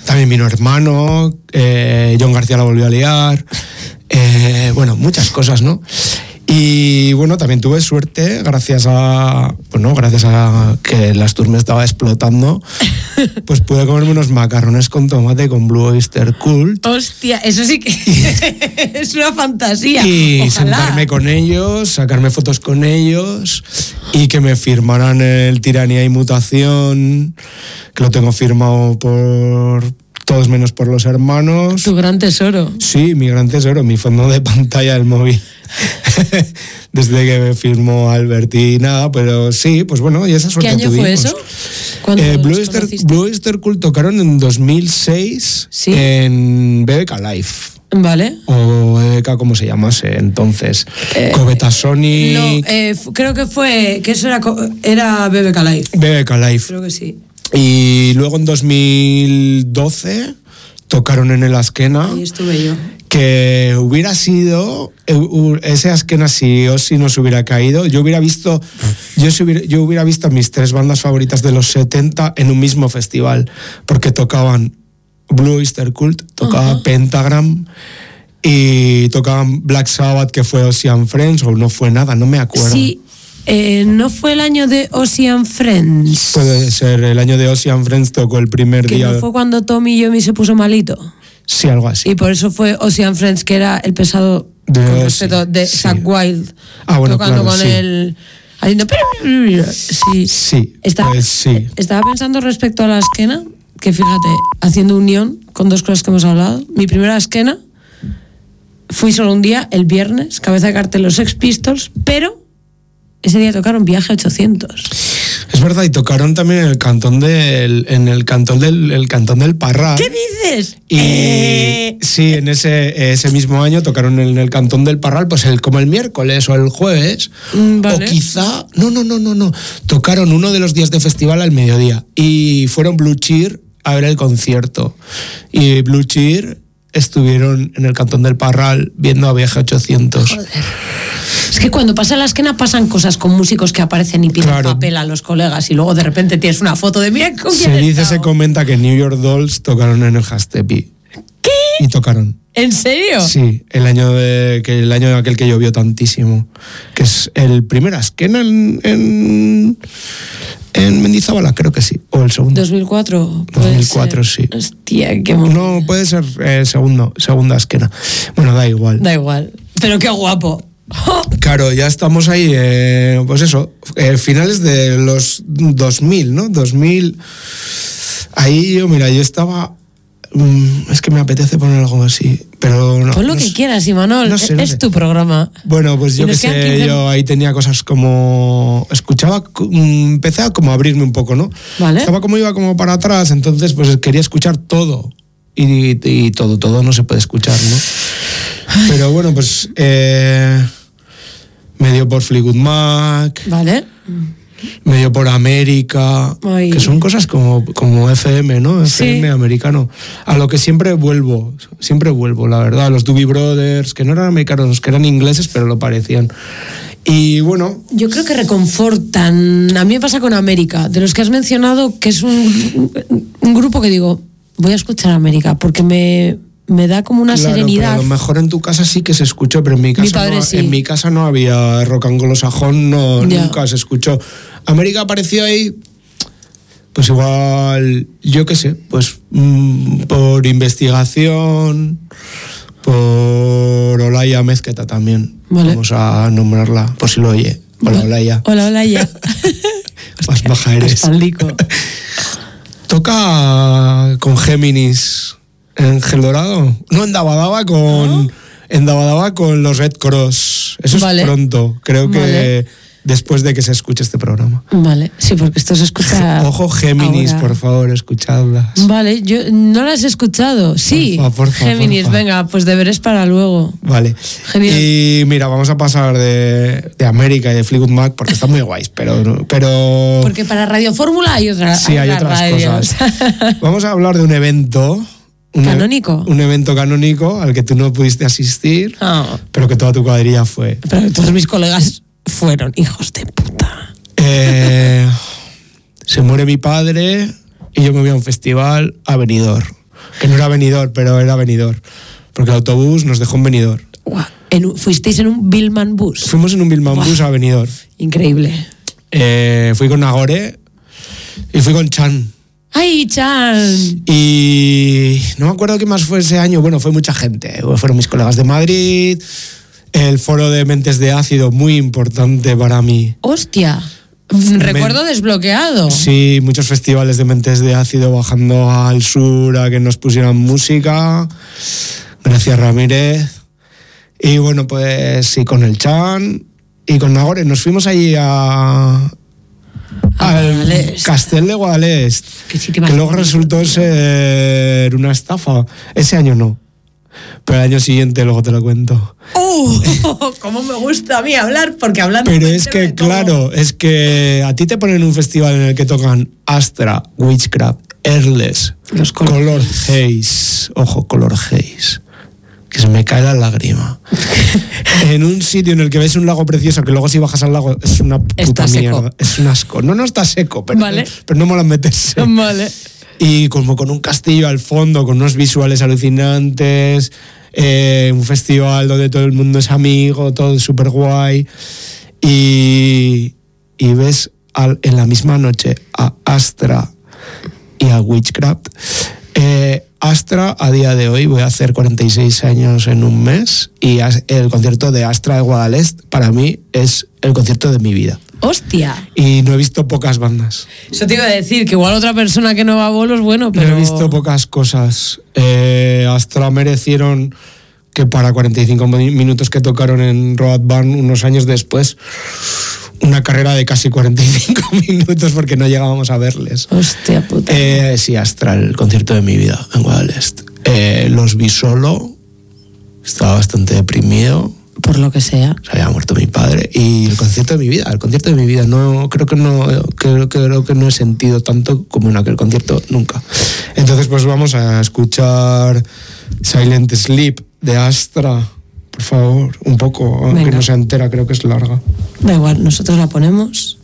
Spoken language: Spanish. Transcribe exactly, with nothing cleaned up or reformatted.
también vino Hermano, eh, John García la volvió a liar, eh, bueno, muchas cosas, ¿no? Y bueno, también tuve suerte gracias a, bueno, gracias a que la Astur me estaba explotando, pues pude comerme unos macarrones con tomate con Blue Oyster Cult. Hostia, eso sí que es una fantasía. Y Ojalá. sentarme con ellos, sacarme fotos con ellos y que me firmaran el Tiranía y Mutación, que lo tengo firmado por todos menos por los hermanos. Tu gran tesoro. Sí, mi gran tesoro, mi fondo de pantalla del móvil. Desde que me firmó Albert y nada, pero sí, pues bueno, y esa suerte ¿Qué año tuvimos. fue eso? Eh, Blue, Oyster, Blue Oyster Cult tocaron en dos mil seis, ¿sí? En B B K Live. Vale. O B B K, como se llamase entonces. Eh, Coveta Sonic. No, eh, creo que fue, que eso era, era B B K Live. B B K Live. Creo que sí. Y luego en dos mil doce tocaron en el Askena. Ahí estuve yo. Que hubiera sido ese Askena si Ozzy no se hubiera caído. Yo hubiera visto yo, si hubiera, yo hubiera visto mis tres bandas favoritas de los setenta en un mismo festival, porque tocaban Blue Oyster Cult, tocaba uh-huh. Pentagram y tocaban Black Sabbath, que fue Ozzy and Friends, o no fue nada, no me acuerdo. Sí. Eh, ¿No fue el año de Ozzy and Friends? Puede ser, el año de Ozzy and Friends tocó el primer ¿Que día. ¿Que no fue cuando Tommy Yomi se puso malito? Sí, algo así. Y por eso fue Ozzy and Friends, que era el pesado de, con Ozzy, respeto, de sí. Zakk Wylde, ah, bueno, tocando claro, con sí. el... Haciendo... Sí, sí, estaba, pues sí. Estaba pensando respecto a la Askena, que fíjate, haciendo unión con dos cosas que hemos hablado. Mi primera Askena, fui solo un día, el viernes, cabeza de cartel los Sex Pistols, pero ese día tocaron Viaje ochocientos. Es verdad, y tocaron también en el cantón del, en el cantón del, el cantón del Parral. ¿Qué dices? Y eh... sí, en ese, ese mismo año tocaron en el cantón del Parral, pues el, como el miércoles o el jueves. Vale. O quizá, no, no, no, no, no. Tocaron uno de los días de festival al mediodía. Y fueron Blue Cheer a ver el concierto. Y Blue Cheer estuvieron en el cantón del Parral viendo a Viaje ochocientos. Joder. Es que cuando pasa la Askena pasan cosas con músicos que aparecen y piden claro. papel a los colegas y luego de repente tienes una foto de mira con quién Se dice, estaba. se comenta que New York Dolls tocaron en el Hastepi. ¿Qué? Y tocaron. ¿En serio? Sí, el año de que el año aquel que llovió tantísimo, que es el primer Askena en, en en Mendizábal, creo que sí, o el segundo. dos mil cuatro. dos mil cuatro, sí. Hostia, qué movida. No, puede ser eh, segundo, segunda Askena. Bueno, da igual. Da igual. Pero qué guapo. Claro, ya estamos ahí, eh, pues eso, eh, finales de los dos mil, ¿no? dos mil. Ahí yo, mira, yo estaba... Mm, es que me apetece poner algo así, pero no. Pon lo no que sé. quieras, Imanol, no sé, no es sé. tu programa. Bueno, pues yo Y qué nos quedan sé, quince yo ahí tenía cosas como... Escuchaba, mm, empecé a como abrirme un poco, ¿no? Vale. Estaba como iba como para atrás, entonces pues quería escuchar todo. Y, y todo, todo no se puede escuchar, ¿no? Ay. Pero bueno, pues... Eh, me dio por Fleetwood Mac. Vale. Me dio por América. Ay. Que son cosas como, como F M, ¿no? Sí. F M americano. A lo que siempre vuelvo, siempre vuelvo, la verdad. Los Doobie Brothers, que no eran americanos, que eran ingleses, pero lo parecían. Y bueno... Yo creo que reconfortan. A mí me pasa con América, de los que has mencionado, que es un, un grupo que digo, voy a escuchar América, porque me... me da como una claro, serenidad. Pero a lo mejor en tu casa sí que se escuchó, pero en mi casa, Mi padre no, sí. en mi casa no había rock anglosajón, no, Ya. nunca se escuchó. América apareció ahí, pues igual, yo qué sé, pues mmm, por investigación, por Olaya Mezqueta también. Vale. Vamos a nombrarla, por si lo oye. Hola, Olaya. Hola, hola, ya. Más baja eres. Espaldico. Toca con Géminis en Gel Dorado. No, en Dabadaba con... ¿No? En Dabadaba con los Red Cross. Eso Vale. es pronto. Creo que Vale. después de que se escuche este programa. Vale, sí, porque esto se escucha. Ojo, Géminis, ahora. por favor, escuchadlas. Vale, yo no las he escuchado. Sí, Porfa, porfa, Géminis, porfa. venga, pues deberes para luego. Vale. Genial. Y mira, vamos a pasar de, de América y de Fleetwood Mac porque están muy guays, pero... pero... Porque para Radio Fórmula hay otra. Sí, hay otras radios. cosas. Vamos a hablar de un evento... Un, ¿Canónico? Un evento canónico al que tú no pudiste asistir, Ah. pero que toda tu cuadrilla fue. Pero todos mis colegas fueron hijos de puta. Eh, se muere mi padre y yo me voy a un festival a Benidorm. que no era Benidorm, pero era Benidorm, porque el autobús nos dejó en Benidorm. Guau. En un- ¿Fuisteis en un Billman Bus? Fuimos en un Bilbao Buah. Bus a Benidorm. Increíble. Eh, fui con Nagore y fui con Chan. ¡Ay, Chan! Y no me acuerdo qué más fue ese año. Bueno, fue mucha gente. Fueron mis colegas de Madrid, el foro de Mentes de Ácido, muy importante para mí. ¡Hostia! Recuerdo desbloqueado. Sí, muchos festivales de Mentes de Ácido bajando al sur a que nos pusieran música. Gracias, Ramírez. Y bueno, pues sí, con el Chan y con Nagore nos fuimos allí a... al Guadalest. Castell de Guadalest, Qué sitio más que luego bonito. resultó ser una estafa. Ese año no, pero el año siguiente luego te lo cuento. ¡Uh! ¡Cómo me gusta a mí hablar! Porque hablando... Pero me es entero que, de todo. claro, es que a ti te ponen un festival en el que tocan Astra, Witchcraft, Airless, Los Color Color Haze, ojo, Color Haze, que se me cae la lágrima. En un sitio en el que ves un lago precioso, que luego si bajas al lago es una puta Está seco. mierda. Es un asco. No, no está seco, pero, Vale. pero no mola meterse. Vale. Y como con un castillo al fondo, con unos visuales alucinantes, eh, un festival donde todo el mundo es amigo, todo súper guay. Y, y ves al- en la misma noche a Astra y a Witchcraft. Eh, Astra, a día de hoy, voy a hacer cuarenta y seis años en un mes, y as- el concierto de Astra de Guadalest para mí es el concierto de mi vida. ¡Hostia! Y no he visto pocas bandas. Eso te iba a decir, que igual otra persona que no va a bolos, bueno, pero... No he visto pocas cosas. Eh, Astra merecieron que para cuarenta y cinco mi- minutos que tocaron en Road Band unos años después, una carrera de casi cuarenta y cinco minutos porque no llegábamos a verles. Hostia puta. Eh, sí, Astra, el concierto de mi vida en Guadalest. Eh, los vi solo, estaba bastante deprimido, Por lo que sea. se había muerto mi padre, y el concierto de mi vida, el concierto de mi vida, no creo que no creo, creo que no he sentido tanto como en aquel concierto nunca. Entonces pues vamos a escuchar Silent Sleep de Astra, por favor, un poco, aunque Venga. no sea entera, creo que es larga. Da igual, nosotros la ponemos